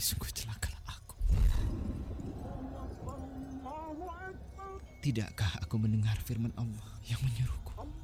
sungguh celakalah aku. Tidakkah aku mendengar firman Allah yang menyuruhku